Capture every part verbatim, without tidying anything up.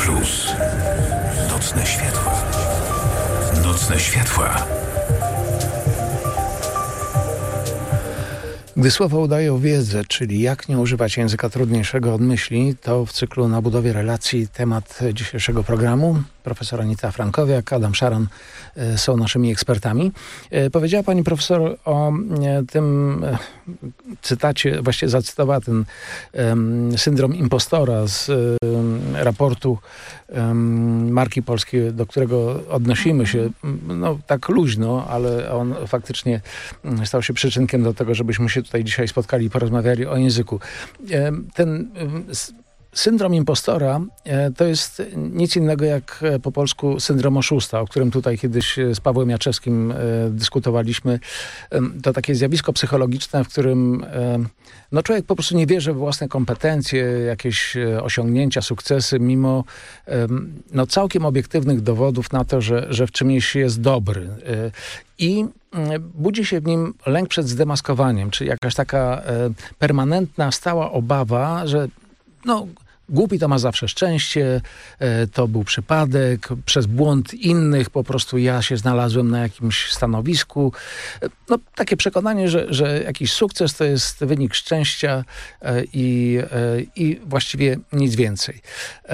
Plus. Nocne światła. Nocne światła. Gdy słowo udają wiedzę, czyli jak nie używać języka trudniejszego od myśli, to w cyklu Na budowie relacji temat dzisiejszego programu. Profesor Anita Frankowiak, Adam Szaran są naszymi ekspertami. Powiedziała pani profesor o tym cytacie, właściwie zacytowała ten um, syndrom impostora z um, raportu um, Marki Polskiej, do którego odnosimy się no, tak luźno, ale on faktycznie stał się przyczynkiem do tego, żebyśmy się tutaj dzisiaj spotkali i porozmawiali o języku. Ten syndrom impostora to jest nic innego jak po polsku syndrom oszusta, o którym tutaj kiedyś z Pawłem Jaczewskim dyskutowaliśmy. To takie zjawisko psychologiczne, w którym no, człowiek po prostu nie wierzy w własne kompetencje, jakieś osiągnięcia, sukcesy, mimo no, całkiem obiektywnych dowodów na to, że, że w czymś jest dobry. I budzi się w nim lęk przed zdemaskowaniem, czyli jakaś taka permanentna, stała obawa, że no, głupi to ma zawsze szczęście, to był przypadek, przez błąd innych po prostu ja się znalazłem na jakimś stanowisku. No, takie przekonanie, że, że jakiś sukces to jest wynik szczęścia i, i właściwie nic więcej.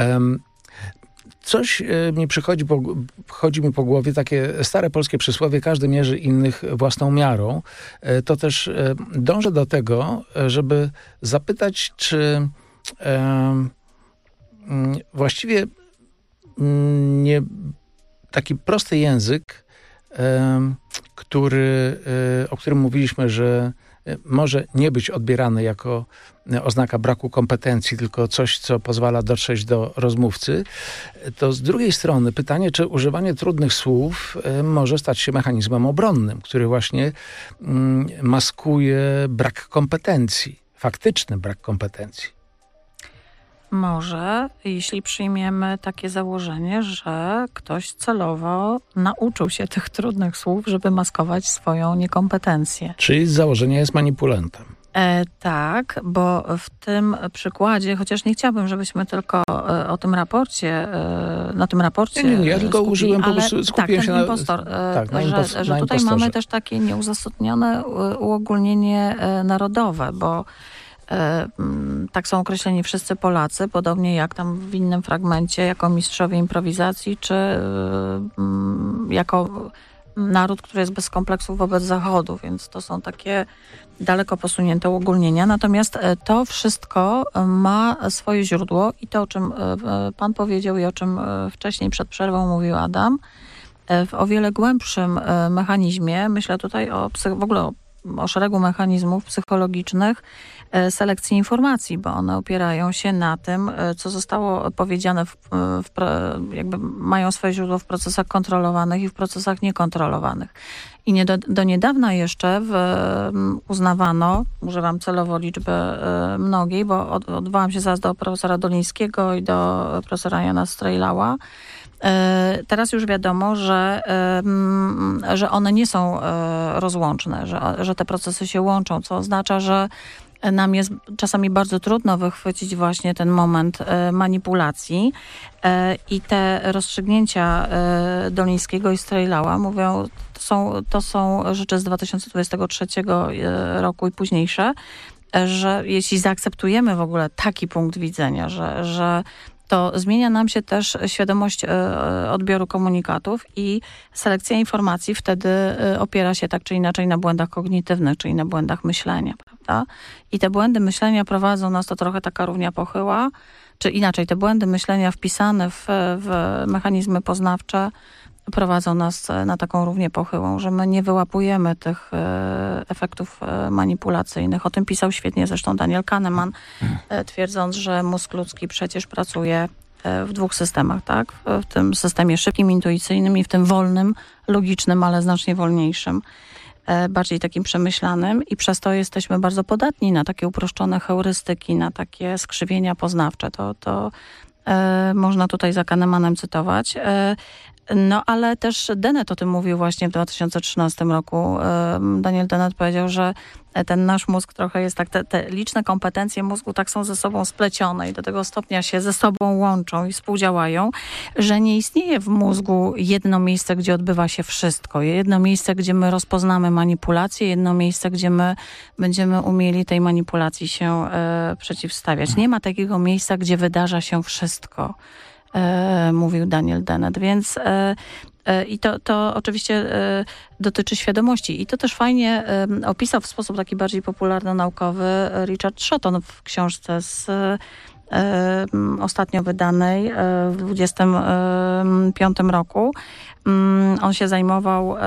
Coś mi przychodzi po, chodzi mi po głowie, takie stare polskie przysłowie, każdy mierzy innych własną miarą. To też dążę do tego, żeby zapytać, czy właściwie nie taki prosty język, który, o którym mówiliśmy, że może nie być odbierany jako oznaka braku kompetencji, tylko coś, co pozwala dotrzeć do rozmówcy, to z drugiej strony pytanie, czy używanie trudnych słów może stać się mechanizmem obronnym, który właśnie maskuje brak kompetencji, faktyczny brak kompetencji. Może, jeśli przyjmiemy takie założenie, że ktoś celowo nauczył się tych trudnych słów, żeby maskować swoją niekompetencję. Czyli założenie jest manipulantem. E, tak, bo w tym przykładzie, chociaż nie chciałabym, żebyśmy tylko e, o tym raporcie, e, na tym raporcie Nie, nie, nie ja tylko skupili, użyłem, po prostu skupiłem tak, się ten na... impostor, e, tak, na że, impos- że na tutaj impostorze. mamy też takie nieuzasadnione uogólnienie e, narodowe, bo tak są określeni wszyscy Polacy, podobnie jak tam w innym fragmencie, jako mistrzowie improwizacji, czy jako naród, który jest bez kompleksów wobec Zachodu, więc to są takie daleko posunięte uogólnienia. Natomiast to wszystko ma swoje źródło i to, o czym pan powiedział i o czym wcześniej przed przerwą mówił Adam, w o wiele głębszym mechanizmie, myślę tutaj o w ogóle o, o szeregu mechanizmów psychologicznych, selekcji informacji, bo one opierają się na tym, co zostało powiedziane, w, w, jakby mają swoje źródło w procesach kontrolowanych i w procesach niekontrolowanych. I nie do, do niedawna jeszcze w, uznawano, używam celowo liczby mnogiej, bo od, odwołam się zaraz do profesora Dolińskiego i do profesora Jana Strejlała. Teraz już wiadomo, że, że one nie są rozłączne, że, że te procesy się łączą, co oznacza, że nam jest czasami bardzo trudno wychwycić właśnie ten moment manipulacji i te rozstrzygnięcia Dolińskiego i Strejlała mówią, to są, to są rzeczy z dwa tysiące dwudziestego trzeciego roku i późniejsze, że jeśli zaakceptujemy w ogóle taki punkt widzenia, że, że to zmienia nam się też świadomość odbioru komunikatów i selekcja informacji wtedy opiera się tak czy inaczej na błędach kognitywnych, czyli na błędach myślenia, prawda? I te błędy myślenia prowadzą nas, to trochę taka równia pochyła, czy inaczej, te błędy myślenia wpisane w, w mechanizmy poznawcze prowadzą nas na taką równię pochyłą, że my nie wyłapujemy tych efektów manipulacyjnych. O tym pisał świetnie zresztą Daniel Kahneman, twierdząc, że mózg ludzki przecież pracuje w dwóch systemach, tak? W tym systemie szybkim, intuicyjnym i w tym wolnym, logicznym, ale znacznie wolniejszym, bardziej takim przemyślanym i przez to jesteśmy bardzo podatni na takie uproszczone heurystyki, na takie skrzywienia poznawcze. To, to e, można tutaj za Kahnemanem cytować. E, No, ale też Dennett o tym mówił właśnie w dwa tysiące trzynastym roku. Daniel Dennett powiedział, że ten nasz mózg trochę jest tak, te, te liczne kompetencje mózgu tak są ze sobą splecione i do tego stopnia się ze sobą łączą i współdziałają, że nie istnieje w mózgu jedno miejsce, gdzie odbywa się wszystko. Jedno miejsce, gdzie my rozpoznamy manipulację, jedno miejsce, gdzie my będziemy umieli tej manipulacji się e, przeciwstawiać. Nie ma takiego miejsca, gdzie wydarza się wszystko. E, mówił Daniel Dennett, więc e, e, i to, to oczywiście e, dotyczy świadomości. I to też fajnie e, opisał w sposób taki bardziej popularno-naukowy Richard Shotton w książce z e, ostatnio wydanej e, w dwudziestym piątym roku. Mm, on się zajmował, e,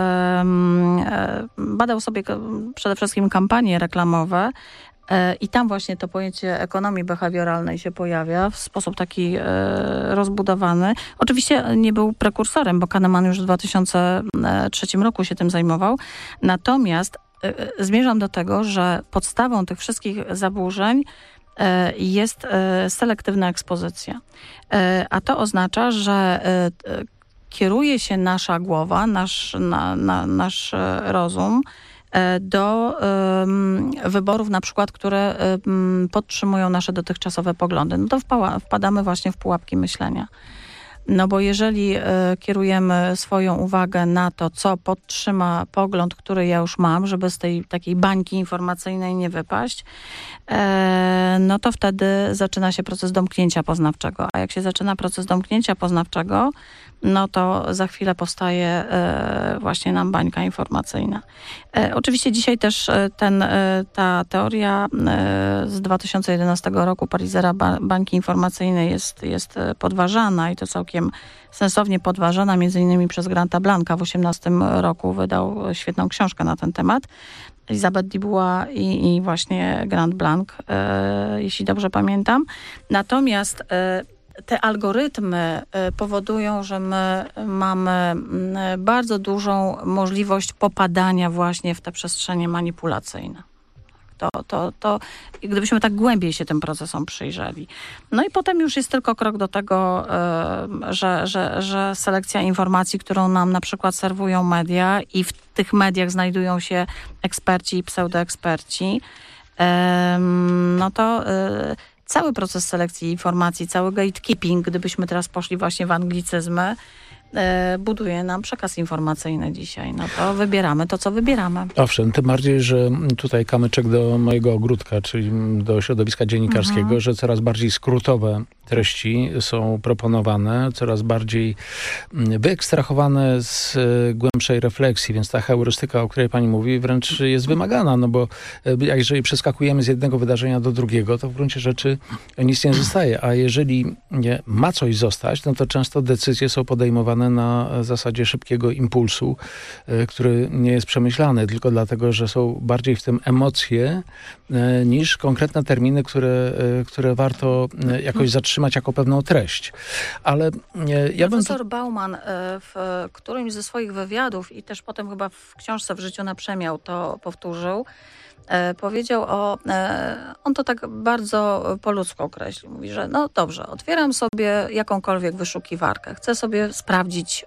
e, badał sobie przede wszystkim kampanie reklamowe, i tam właśnie to pojęcie ekonomii behawioralnej się pojawia w sposób taki e, rozbudowany. Oczywiście nie był prekursorem, bo Kahneman już w dwa tysiące trzecim roku się tym zajmował. Natomiast e, zmierzam do tego, że podstawą tych wszystkich zaburzeń e, jest e, selektywna ekspozycja. E, a to oznacza, że e, kieruje się nasza głowa, nasz, na, na, nasz rozum do um, wyborów na przykład, które um, podtrzymują nasze dotychczasowe poglądy. No to wpała, wpadamy właśnie w pułapki myślenia. No bo jeżeli e, kierujemy swoją uwagę na to, co podtrzyma pogląd, który ja już mam, żeby z tej takiej bańki informacyjnej nie wypaść, e, no to wtedy zaczyna się proces domknięcia poznawczego. A jak się zaczyna proces domknięcia poznawczego, no to za chwilę powstaje e, właśnie nam bańka informacyjna. E, oczywiście dzisiaj też ten, e, ta teoria e, z dwa tysiące jedenastego roku Parizera ba- bańki informacyjnej jest, jest podważana i to całkiem sensownie podważana, między innymi przez Granta Blanca w osiemnastym roku wydał świetną książkę na ten temat. Elizabeth Dubois i, i właśnie Grant Blanc, e, jeśli dobrze pamiętam. Natomiast e, te algorytmy powodują, że my mamy bardzo dużą możliwość popadania właśnie w te przestrzenie manipulacyjne. To, to, to gdybyśmy tak głębiej się tym procesom przyjrzeli. No i potem już jest tylko krok do tego, że, że, że selekcja informacji, którą nam na przykład serwują media i w tych mediach znajdują się eksperci i pseudoeksperci, no to cały proces selekcji informacji, cały gatekeeping, gdybyśmy teraz poszli właśnie w anglicyzmy, e, buduje nam przekaz informacyjny dzisiaj. No to wybieramy to, co wybieramy. Owszem, tym bardziej, że tutaj kamyczek do mojego ogródka, czyli do środowiska dziennikarskiego, mhm. że coraz bardziej skrótowe treści są proponowane, coraz bardziej wyekstrahowane z głębszej refleksji, więc ta heurystyka, o której pani mówi, wręcz jest wymagana, no bo jeżeli przeskakujemy z jednego wydarzenia do drugiego, to w gruncie rzeczy nic nie zostaje, a jeżeli nie ma coś zostać, no to często decyzje są podejmowane na zasadzie szybkiego impulsu, który nie jest przemyślany, tylko dlatego, że są bardziej w tym emocje niż konkretne terminy, które, które warto jakoś zatrzymać jako pewną treść. Ale ja Profesor bym... Bauman w którymś ze swoich wywiadów i też potem chyba w książce W życiu na przemiał to powtórzył, powiedział o... On to tak bardzo po ludzku określił. Mówi, że no dobrze, otwieram sobie jakąkolwiek wyszukiwarkę. Chcę sobie sprawdzić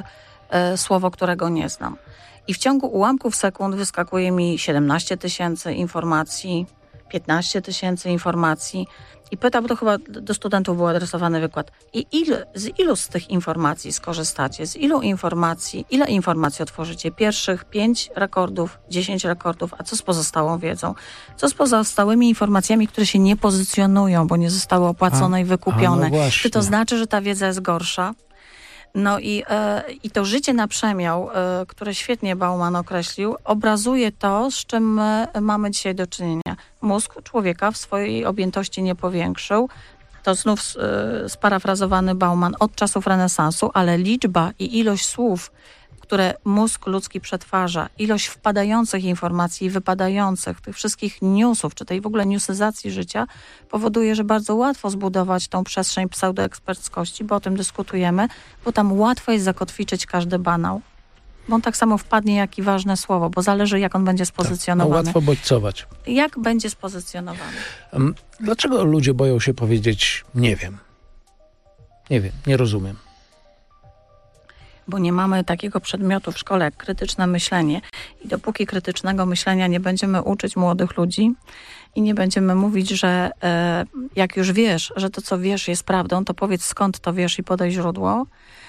słowo, którego nie znam. I w ciągu ułamków sekund wyskakuje mi siedemnaście tysięcy informacji, piętnaście tysięcy informacji. I pyta, bo to chyba do studentów był adresowany wykład. I il, z ilu z tych informacji skorzystacie? Z ilu informacji, ile informacji otworzycie? Pierwszych pięć rekordów, dziesięć rekordów, a co z pozostałą wiedzą? Co z pozostałymi informacjami, które się nie pozycjonują, bo nie zostały opłacone a, i wykupione? No czy to znaczy, że ta wiedza jest gorsza? No i, e, i to życie na przemiał, e, które świetnie Bauman określił, obrazuje to, z czym my mamy dzisiaj do czynienia. Mózg człowieka w swojej objętości nie powiększył. To znów e, sparafrazowany Bauman od czasów renesansu, ale liczba i ilość słów, które mózg ludzki przetwarza, ilość wpadających informacji i wypadających, tych wszystkich newsów, czy tej w ogóle newsyzacji życia, powoduje, że bardzo łatwo zbudować tą przestrzeń pseudoeksperckości, bo o tym dyskutujemy, bo tam łatwo jest zakotwiczyć każdy banał. Bo on tak samo wpadnie, jak i ważne słowo, bo zależy, jak on będzie spozycjonowany. Tak, no łatwo bodźcować. Jak będzie spozycjonowany? Dlaczego ludzie boją się powiedzieć nie wiem? Nie wiem, nie rozumiem. bo nie mamy takiego przedmiotu w szkole jak krytyczne myślenie i dopóki krytycznego myślenia nie będziemy uczyć młodych ludzi i nie będziemy mówić, że e, jak już wiesz, że to co wiesz jest prawdą, to powiedz skąd to wiesz i podaj źródło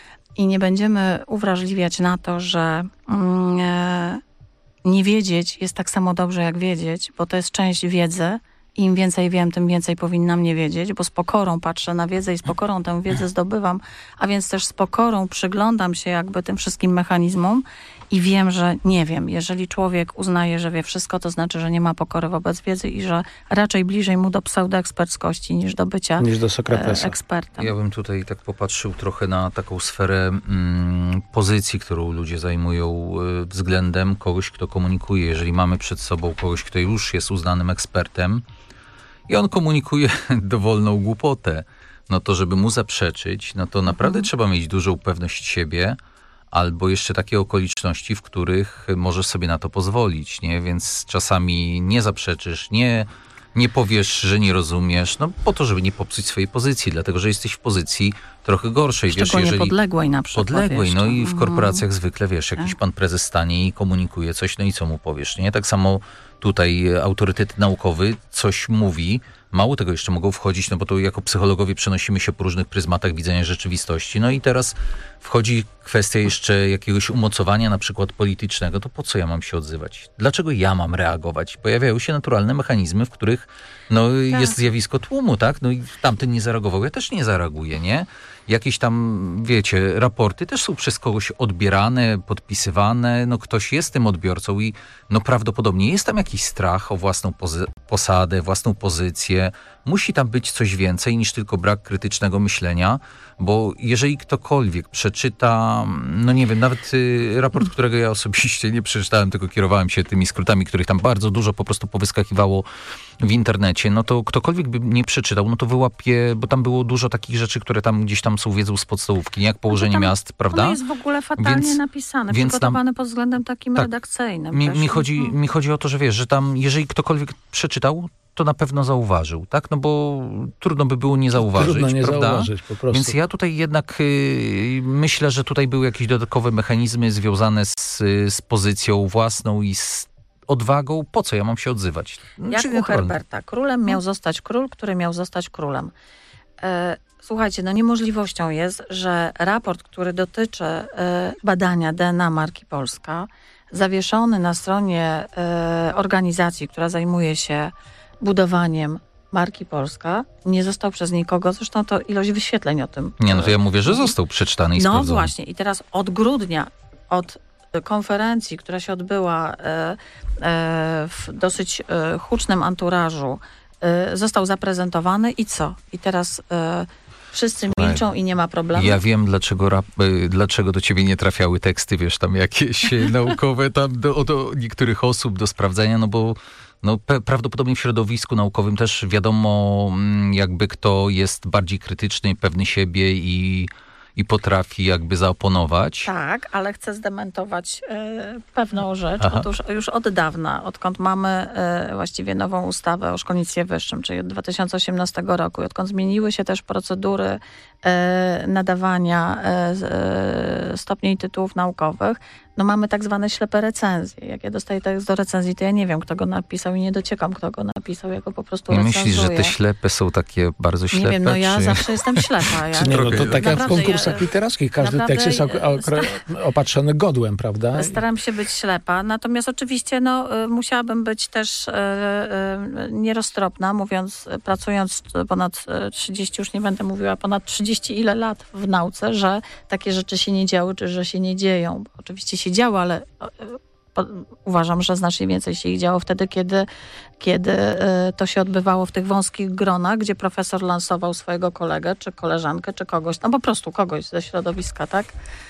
i nie będziemy uwrażliwiać na to, że mm, e, nie wiedzieć jest tak samo dobrze jak wiedzieć, bo to jest część wiedzy. Im więcej wiem, tym więcej powinnam nie wiedzieć, bo z pokorą patrzę na wiedzę i z pokorą tę wiedzę zdobywam, a więc też z pokorą przyglądam się jakby tym wszystkim mechanizmom i wiem, że nie wiem. Jeżeli człowiek uznaje, że wie wszystko, to znaczy, że nie ma pokory wobec wiedzy i że raczej bliżej mu do pseudoeksperckości niż do bycia niż do Sokratesa. ekspertem. Ja bym tutaj tak popatrzył trochę na taką sferę mm, pozycji, którą ludzie zajmują y, względem kogoś, kto komunikuje. Jeżeli mamy przed sobą kogoś, kto już jest uznanym ekspertem, i on komunikuje dowolną głupotę, no to żeby mu zaprzeczyć, no to naprawdę mhm. trzeba mieć dużą pewność siebie, albo jeszcze takie okoliczności, w których możesz sobie na to pozwolić, nie? Więc czasami nie zaprzeczysz, nie, nie powiesz, że nie rozumiesz, no po to, żeby nie popsuć swojej pozycji, dlatego, że jesteś w pozycji trochę gorszej. Szczególnie wiesz, jeżeli podległej na przykład. Podległej, jeszcze. no i w korporacjach mm. zwykle, wiesz, jakiś tak. pan prezes stanie i komunikuje coś, no i co mu powiesz, nie? Tak samo tutaj autorytet naukowy coś mówi, mało tego jeszcze mogą wchodzić, no bo to jako psychologowie przenosimy się po różnych pryzmatach widzenia rzeczywistości. No i teraz wchodzi kwestia jeszcze jakiegoś umocowania na przykład politycznego. To po co ja mam się odzywać? Dlaczego ja mam reagować? Pojawiają się naturalne mechanizmy, w których no, tak. jest zjawisko tłumu, tak? No i tamten nie zareagował, ja też nie zareaguję, nie? Jakieś tam, wiecie, raporty też są przez kogoś odbierane, podpisywane, no ktoś jest tym odbiorcą i no prawdopodobnie jest tam jakiś strach o własną pozy- posadę, własną pozycję. Musi tam być coś więcej niż tylko brak krytycznego myślenia, bo jeżeli ktokolwiek przeczyta, no nie wiem, nawet y, raport, którego ja osobiście nie przeczytałem, tylko kierowałem się tymi skrótami, których tam bardzo dużo po prostu powyskakiwało w internecie, no to ktokolwiek by nie przeczytał, no to wyłapie, bo tam było dużo takich rzeczy, które tam gdzieś tam są wiedzą z podstawówki, nie? Jak położenie no miast, prawda? To jest w ogóle fatalnie więc, napisane, więc przygotowane tam, pod względem takim tak, redakcyjnym. Mi, też. mi, chodzi, mi chodzi o to, że wiesz, że tam jeżeli ktokolwiek przeczytał, to na pewno zauważył, tak? No bo trudno by było nie zauważyć, Trudno nie prawda? zauważyć po prostu. Więc ja tutaj jednak y, myślę, że tutaj były jakieś dodatkowe mechanizmy związane z, z pozycją własną i z odwagą. Po co ja mam się odzywać? Jak Czyli u Herberta. Królem miał zostać król, który miał zostać królem. E, słuchajcie, no niemożliwością jest, że raport, który dotyczy e, badania D N A marki Polska, zawieszony na stronie e, organizacji, która zajmuje się budowaniem marki Polska, nie został przez nikogo, zresztą to ilość wyświetleń o tym. Nie, no to ja mówię, że został przeczytany i No sprawdzony. właśnie i teraz od grudnia, od konferencji, która się odbyła e, e, w dosyć e, hucznym anturażu, e, został zaprezentowany i co? I teraz e, wszyscy milczą i nie ma problemu. Ja wiem, dlaczego, rap, dlaczego do ciebie nie trafiały teksty, wiesz, tam jakieś naukowe tam do, do niektórych osób do sprawdzenia, no bo no, pe- prawdopodobnie w środowisku naukowym też wiadomo, jakby kto jest bardziej krytyczny, pewny siebie i i potrafi jakby zaoponować. Tak, ale chcę zdementować e, pewną rzecz. Aha. Otóż już od dawna, odkąd mamy e, właściwie nową ustawę o szkolnictwie wyższym, czyli od dwa tysiące osiemnastego roku, i odkąd zmieniły się też procedury e, nadawania e, e, stopni i tytułów naukowych, no mamy tak zwane ślepe recenzje. Jak ja dostaję tekst do recenzji, to ja nie wiem, kto go napisał i nie dociekam, kto go napisał. Ja go po prostu nie recenzuję. myślisz, że te ślepe są takie bardzo ślepe? Nie wiem, no ja czy... zawsze jestem ślepa. Ja... Nie, no to tak jak w konkursach ja, literackich. Każdy tekst jest opatrzony godłem, prawda? Staram się być ślepa. Natomiast oczywiście no, musiałabym być też e, e, nieroztropna, mówiąc, pracując ponad trzydzieści, już nie będę mówiła, ponad trzydzieści ile lat w nauce, że takie rzeczy się nie działy, czy że się nie dzieją. Oczywiście się działo, ale po, uważam, że znacznie więcej się ich działo wtedy, kiedy, kiedy to się odbywało w tych wąskich gronach, gdzie profesor lansował swojego kolegę, czy koleżankę, czy kogoś, no po prostu kogoś ze środowiska, tak?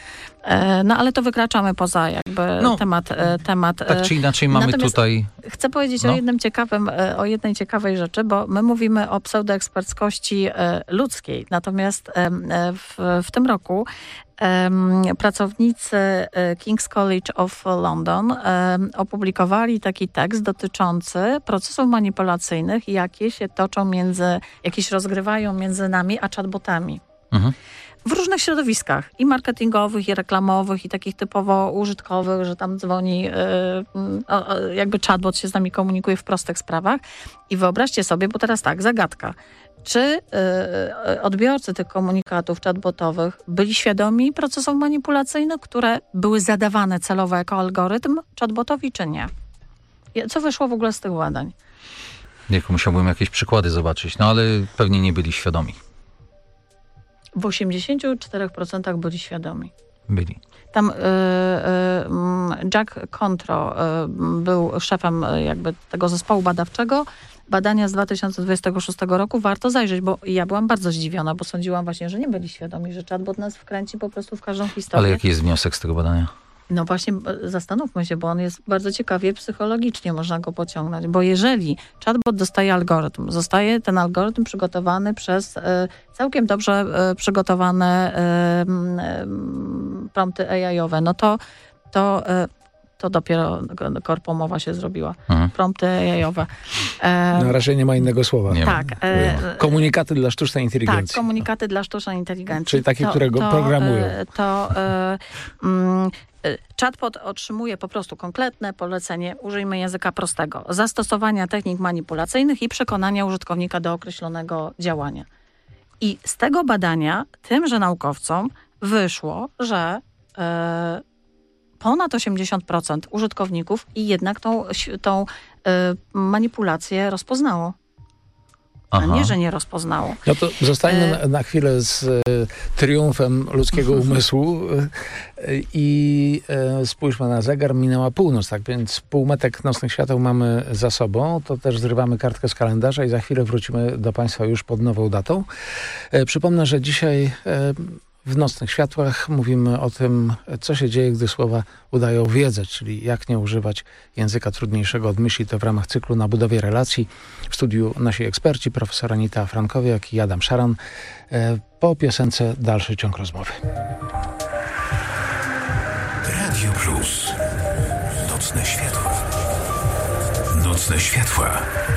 No ale to wykraczamy poza jakby no, temat, temat. Tak czy inaczej mamy Natomiast tutaj... Chcę powiedzieć no. o jednym ciekawym, o jednej ciekawej rzeczy, bo my mówimy o pseudoeksperckości ludzkiej. Natomiast w, w tym roku pracownicy King's College of London opublikowali taki tekst dotyczący procesów manipulacyjnych, jakie się toczą między, jakie się rozgrywają między nami a chatbotami. Mhm. w różnych środowiskach, i marketingowych, i reklamowych, i takich typowo użytkowych, że tam dzwoni, yy, yy, jakby chatbot się z nami komunikuje w prostych sprawach. I wyobraźcie sobie, bo teraz tak, zagadka. Czy yy, odbiorcy tych komunikatów chatbotowych byli świadomi procesów manipulacyjnych, które były zadawane celowo jako algorytm chatbotowi, czy nie? Co wyszło w ogóle z tych badań? Jak musiałbym jakieś przykłady zobaczyć, no ale pewnie nie byli świadomi. W osiemdziesięciu czterech procentach byli świadomi. Byli. Tam y, y, Jack Contro y, był szefem y, jakby tego zespołu badawczego. Badania z dwa tysiące dwudziestego szóstego roku warto zajrzeć, bo ja byłam bardzo zdziwiona, bo sądziłam właśnie, że nie byli świadomi, że chatbot nas wkręci po prostu w każdą historię. Ale jaki jest wniosek z tego badania? No właśnie zastanówmy się, bo on jest bardzo ciekawie psychologicznie, można go pociągnąć, bo jeżeli chatbot dostaje algorytm, zostaje ten algorytm przygotowany przez y, całkiem dobrze y, przygotowane y, y, prompty A I-owe, no to, to, y, to dopiero korpomowa się zrobiła. Mhm. Prompty A I-owe. E, Na razie nie ma innego słowa. Nie tak. E, komunikaty dla sztucznej inteligencji. Tak, komunikaty dla sztucznej inteligencji. Czyli takie, to, które go to, programują. To... Y, y, Chatbot otrzymuje po prostu konkretne polecenie, użyjmy języka prostego, zastosowania technik manipulacyjnych i przekonania użytkownika do określonego działania. I z tego badania tymże naukowcom wyszło, że e, ponad osiemdziesiąt procent użytkowników i jednak tą, tą e, manipulację rozpoznało. Aha. A nie, że nie rozpoznało. No to zostańmy na, na chwilę z y, triumfem ludzkiego umysłu y, i y, spójrzmy na zegar, minęła północ, tak więc półmetek nocnych świateł mamy za sobą, to też zrywamy kartkę z kalendarza i za chwilę wrócimy do Państwa już pod nową datą. Y, przypomnę, że dzisiaj y, w Nocnych Światłach mówimy o tym, co się dzieje, gdy słowa udają wiedzę, czyli jak nie używać języka trudniejszego od myśli. To w ramach cyklu Na budowie relacji. W studiu nasi eksperci, profesor Anita Frankowiak i Adam Szaran. Po piosence dalszy ciąg rozmowy. Radio Plus. Nocne światła. Nocne światła.